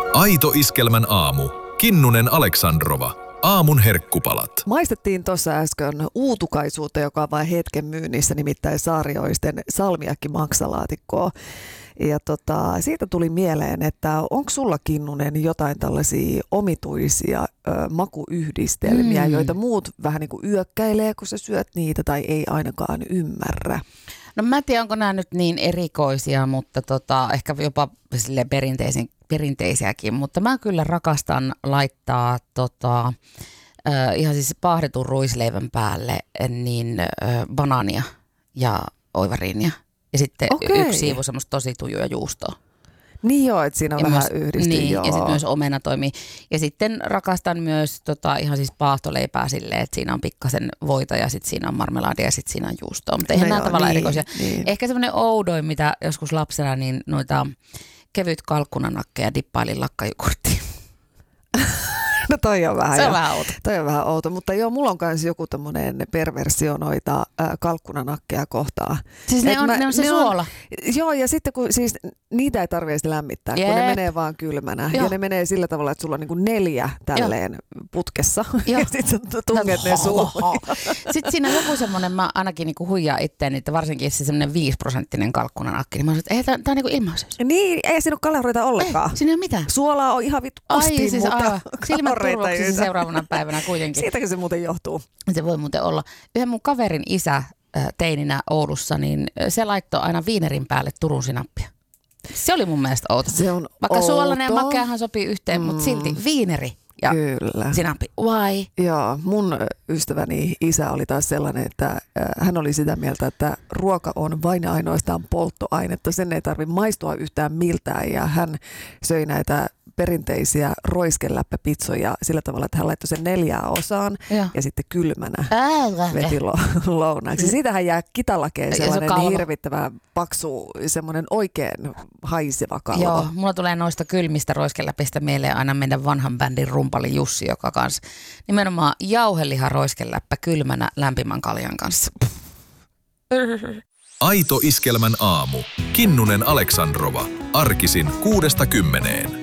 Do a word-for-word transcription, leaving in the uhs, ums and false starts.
Aito Iskelmän aamu. Kinnunen Aleksandrova. Aamun herkkupalat. Maistettiin tuossa äsken uutukaisuutta, joka on vain hetken myynnissä, nimittäin Saarioisten salmiakki maksalaatikkoa. Ja tota, siitä tuli mieleen, että onko sulla, Kinnunen, jotain tällaisia omituisia ö, makuyhdistelmiä, mm. joita muut vähän niin kuin yökkäilee, kun sä syöt niitä tai ei ainakaan ymmärrä? No mä en tiedä, onko nämä nyt niin erikoisia, mutta tota, ehkä jopa perinteisiäkin, mutta mä kyllä rakastan laittaa tota, äh, ihan siis paahdetun ruisleivän päälle niin äh, banaania ja oivariinia ja sitten Okei. yksi siivu semmoista tosi tujuja juustoa. Niin joo, että siinä on Ja vähän myös- yhdistyy. Niin, joo. ja sitten myös omena toimii. Ja sitten rakastan myös tota, ihan siis paahtoleipää silleen, että siinä on pikkasen voita ja sitten siinä on marmeladia ja sitten siinä on juustoa. Mutta eihän No nämä joo, tavallaan niin, erikoisia. niin. Ehkä semmoinen oudoin, mitä joskus lapsena, niin noita kevyt kalkkunanakkeja dippailin lakkajogurttiin. No toi on vähän, Se on jo- vähän outo. toi on vähän outo, mutta joo, mulla on myös joku tommonen perversio noita äh, kalkkunanakkeja kohtaan. Siis ne Et on, mä- ne on se ne suola. Joo, ja sitten kun siis niitä ei tarvitse lämmittää, kun ne Jep. menee vaan kylmänä. Joo. Ja ne menee sillä tavalla, että sulla on niinku neljä tälleen putkessa. Joo. Ja sit sä tunget ne suuhun. Sitten siinä on joku semmoinen, mä ainakin niinku huijaan itteeni, että varsinkin se semmoinen viisi prosenttinen kalkkunanakki, niin mä sanoin, että ei, tää, tää on niinku ilmaisuus. Niin, ei siinä ole kaloreita ollenkaan. Ei, siinä ei ole mitään. Suolaa on ihan vittu Ai asti, siis mutta aivan. Silmät kaloreita ei turvoksissa yhtään. seuraavana päivänä kuitenkin. Siitäkö se muuten johtuu? Se voi muuten olla. Yhden mun kaverin isä äh, teininä Oulussa, niin äh, se laittoi aina viinerin päälle Turun sinappia. Se oli mun mielestä outo. Se on Vaikka outo. suolainen ja makeahan sopii yhteen, mm. mutta silti viineri ja Kyllä. sinappi. Why? Joo, mun ystäväni isä oli taas sellainen, että äh, hän oli sitä mieltä, että ruoka on vain ja ainoastaan polttoainetta. Sen ei tarvitse maistua yhtään miltään ja hän söi näitä perinteisiä roiskeläppäpitsoja sillä tavalla, että hän laittoi sen neljään osaan Joo. ja sitten kylmänä Älä. veti lo- lounaaksi. Siitähän jää kitalakeen Ja se sellainen kalvo. hirvittävä paksu, semmoinen oikein haiseva kalvo. Joo, mulla tulee noista kylmistä roiskeläpistä mieleen aina meidän vanhan bändin rumpali Jussi, joka kanssa nimenomaan jauheliha roiskeläppä kylmänä lämpimän kaljan kanssa. Aito Iskelmän aamu. Kinnunen Aleksandrova. Arkisin kuudesta kymmeneen.